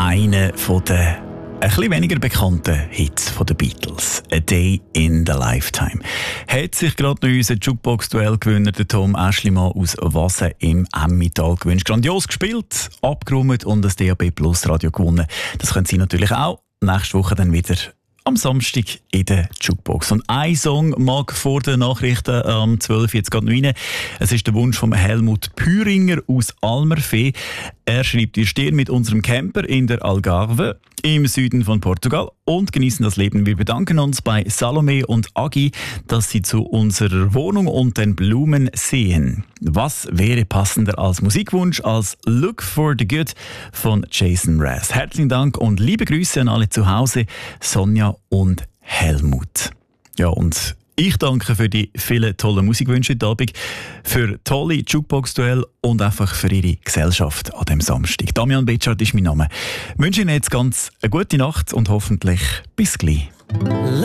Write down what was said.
einer der ein bisschen weniger bekannten Hits von den Beatles. «A Day in the Lifetime». Hat sich gerade noch unser Jukebox-Duell-Gewinner, der Tom Aeschlimann aus Wasen im Emmental gewünscht. Grandios gespielt, abgeräumt und das DAB Plus Radio gewonnen. Das können Sie natürlich auch nächste Woche dann wieder am Samstag in der Jukebox. Und ein Song mag vor den Nachrichten am 12 jetzt gerade noch rein. Es ist der Wunsch von Helmut Püringer aus Almerfee. Er schreibt: Wir stehen mit unserem Camper in der Algarve im Süden von Portugal und genießen das Leben. Wir bedanken uns bei Salome und Agi, dass sie zu unserer Wohnung und den Blumen sehen. Was wäre passender als Musikwunsch als Look for the Good von Jason Mraz? Herzlichen Dank und liebe Grüße an alle zu Hause, Sonja und Helmut. Ja, und ich danke für die vielen tollen Musikwünsche heute Abend, für tolle Jukebox-Duell und einfach für Ihre Gesellschaft an diesem Samstag. Damian Betschart ist mein Name. Ich wünsche Ihnen jetzt ganz eine gute Nacht und hoffentlich bis gleich.